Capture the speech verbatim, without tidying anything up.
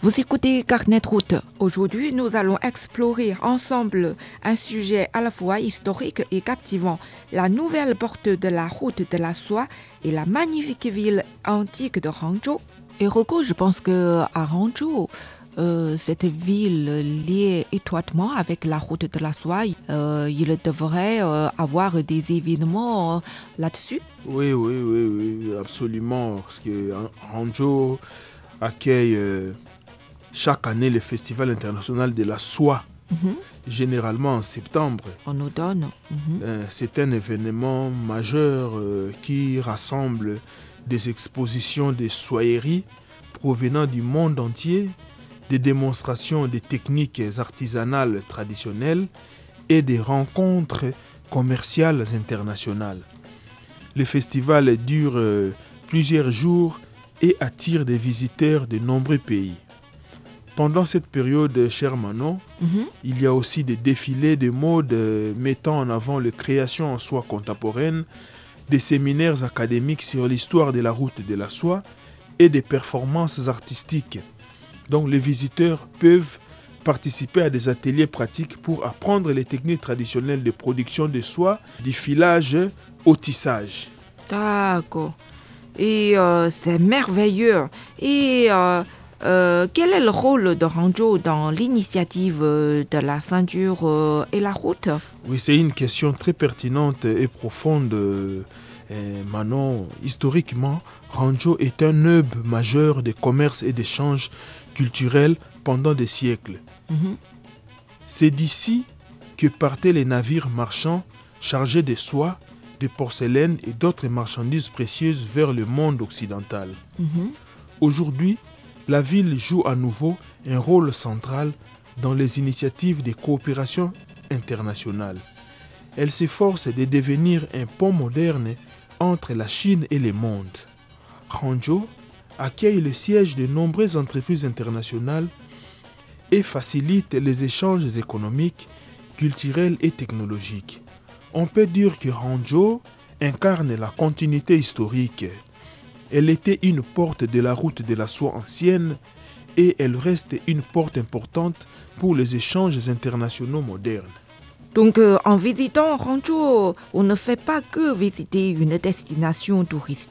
Vous écoutez Carnet de route. Aujourd'hui, nous allons explorer ensemble un sujet à la fois historique et captivant, la nouvelle porte de la route de la soie et la magnifique ville antique de Hangzhou. Et Rocco, je pense qu'à Hangzhou, euh, cette ville liée étroitement avec la route de la soie, euh, il devrait euh, avoir des événements euh, là-dessus. Oui, oui, oui, oui, absolument. Parce que Hangzhou accueille euh, chaque année le Festival international de la soie, Mm-hmm. généralement en septembre. En automne. Mm-hmm. Euh, c'est un événement majeur euh, qui rassemble des expositions de soieries provenant du monde entier, des démonstrations de techniques artisanales traditionnelles et des rencontres commerciales internationales. Le festival dure euh, plusieurs jours et attire des visiteurs de nombreux pays. Pendant cette période, cher Manon, Mm-hmm. il y a aussi des défilés de mode euh, mettant en avant les créations en soie contemporaine, des séminaires académiques sur l'histoire de la route de la soie et des performances artistiques. Donc les visiteurs peuvent participer à des ateliers pratiques pour apprendre les techniques traditionnelles de production de soie, du filage au tissage. D'accord. Et euh, c'est merveilleux. Et euh, euh, quel est le rôle de Hangzhou dans l'initiative euh, de la ceinture euh, et la route? Oui, c'est une question très pertinente et profonde. Et Manon, historiquement, Hangzhou est un hub majeur de commerce et d'échanges culturels pendant des siècles. Mhm. C'est d'ici que partaient les navires marchands chargés de soie, de porcelaine et d'autres marchandises précieuses vers le monde occidental. Mhm. Aujourd'hui, la ville joue à nouveau un rôle central dans les initiatives de coopération internationale. Elle s'efforce de devenir un pont moderne entre la Chine et le monde. Hangzhou accueille le siège de nombreuses entreprises internationales et facilite les échanges économiques, culturels et technologiques. On peut dire que Hangzhou incarne la continuité historique. Elle était une porte de la route de la soie ancienne et elle reste une porte importante pour les échanges internationaux modernes. Donc, euh, en visitant Hangzhou, on ne fait pas que visiter une destination touristique.